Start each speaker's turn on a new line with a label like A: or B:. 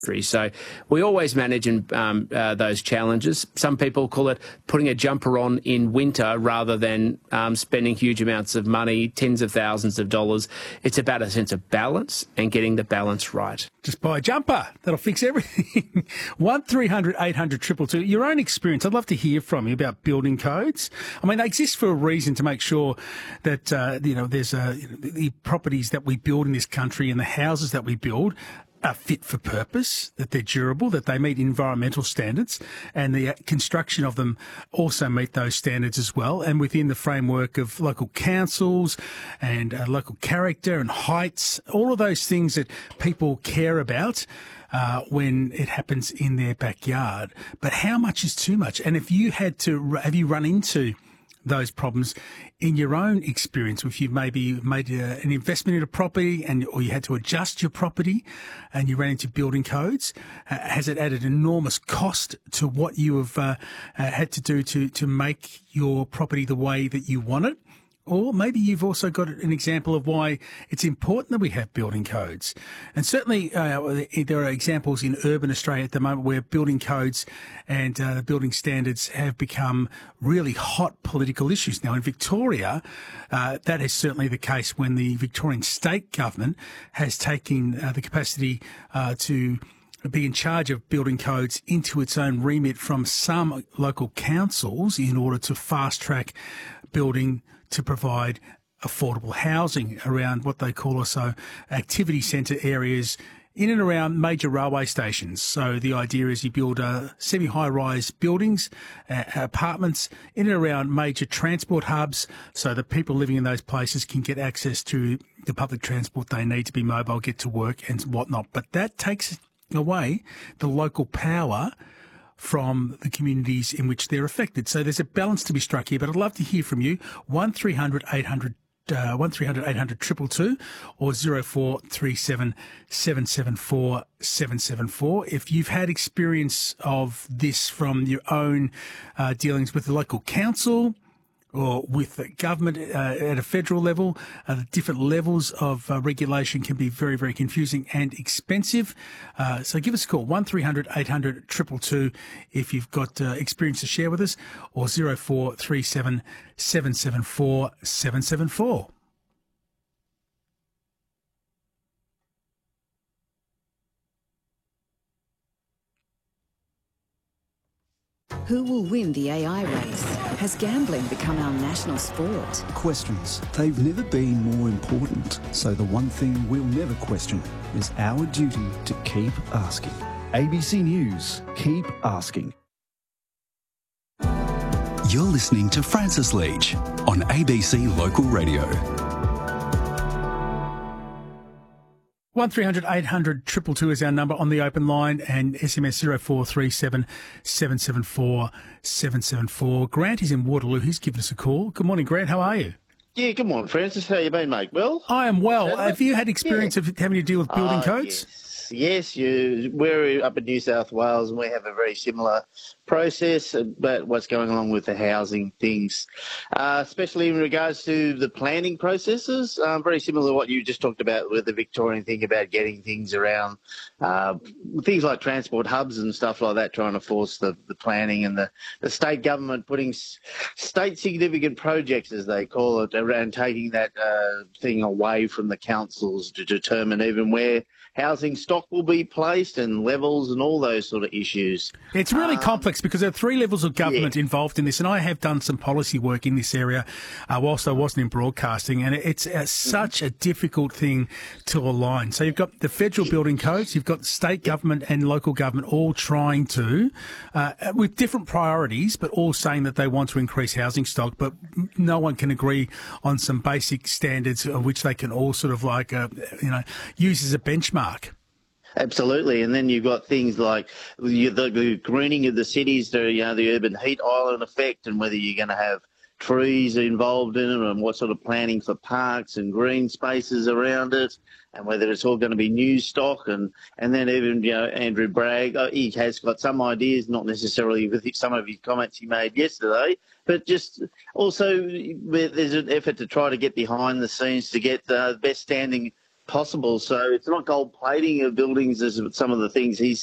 A: So we always manage those challenges. Some people call it putting a jumper on in winter rather than spending huge amounts of money, tens of thousands of dollars. It's about a sense of balance and getting the balance right.
B: Just buy a jumper. That'll fix everything. 1300 800 222. Your own experience. I'd love to hear from you about building codes. I mean, they exist for a reason, to make sure that, there's the properties that we build in this country and the houses that we build are fit for purpose, that they're durable, that they meet environmental standards, and the construction of them also meet those standards as well, and within the framework of local councils and local character and heights, all of those things that people care about when it happens in their backyard. But how much is too much? And have you run into those problems in your own experience, if you've maybe made an investment in a property or you had to adjust your property and you ran into building codes? Has it added enormous cost to what you have had to do to make your property the way that you want it? Or maybe you've also got an example of why it's important that we have building codes. And certainly there are examples in urban Australia at the moment where building codes and the building standards have become really hot political issues. Now, in Victoria, that is certainly the case when the Victorian state government has taken the capacity to be in charge of building codes into its own remit from some local councils in order to fast-track building to provide affordable housing around what they call also activity centre areas in and around major railway stations. So the idea is you build semi-high-rise buildings, apartments in and around major transport hubs so that people living in those places can get access to the public transport they need to be mobile, get to work and whatnot. But that takes away the local power from the communities in which they're affected. So there's a balance to be struck here, but I'd love to hear from you. 1300 800 222 or 0437 774 774. If you've had experience of this from your own dealings with the local council or with the government at a federal level, the different levels of regulation can be very, very confusing and expensive. So give us a call, 1300 800 222 if you've got experience to share with us, or 0437 774 774.
C: Who will win the AI race? Has gambling become our national sport?
D: Questions. They've never been more important. So the one thing we'll never question is our duty to keep asking. ABC News. Keep asking.
E: You're listening to Francis Leach on ABC Local Radio.
B: 1300 800 222 is our number on the open line, and SMS 0437 774 774. Grant is in Waterloo. He's given us a call. Good morning, Grant. How are you?
F: Yeah, good morning, Francis. How you been, mate? Well?
B: I am well. Have you had experience of having to deal with building codes?
F: Yes, we're up in New South Wales and we have a very similar process about what's going along with the housing things, especially in regards to the planning processes. Very similar to what you just talked about with the Victorian thing about getting things around, things like transport hubs and stuff like that, trying to force the planning, and the state government putting state significant projects, as they call it, around taking that thing away from the councils to determine even where housing stock will be placed and levels and all those sort of issues.
B: It's really complex because there are three levels of government involved in this, and I have done some policy work in this area whilst I wasn't in broadcasting, and it's such a difficult thing to align. So you've got the federal building codes, you've got state government and local government all trying to, with different priorities, but all saying that they want to increase housing stock, but no one can agree on some basic standards of which they can all sort of use as a benchmark.
F: Absolutely, and then you've got things like the greening of the cities, the urban heat island effect, and whether you're going to have trees involved in it, and what sort of planning for parks and green spaces around it, and whether it's all going to be new stock, and then even Andrew Bragg, he has got some ideas, not necessarily with some of his comments he made yesterday, but just also there's an effort to try to get behind the scenes to get the best standing possible. So it's not gold plating of buildings as some of the things he's